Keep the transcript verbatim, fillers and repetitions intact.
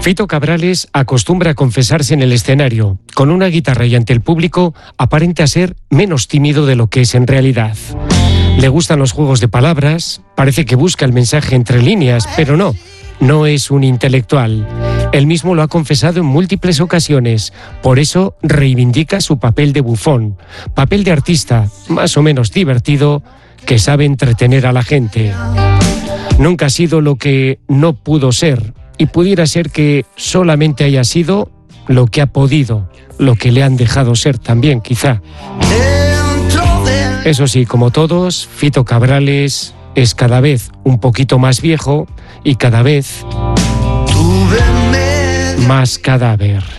Fito Cabrales acostumbra a confesarse en el escenario. Con una guitarra y ante el público aparenta ser menos tímido de lo que es en realidad. Le gustan los juegos de palabras, parece que busca el mensaje entre líneas, pero no, no es un intelectual. Él mismo lo ha confesado en múltiples ocasiones, por eso reivindica su papel de bufón, papel de artista, más o menos divertido, que sabe entretener a la gente. Nunca ha sido lo que no pudo ser, y pudiera ser que solamente haya sido lo que ha podido, lo que le han dejado ser también, quizá. Eso sí, como todos, Fito Cabrales es cada vez un poquito más viejo y cada vez más cadáver.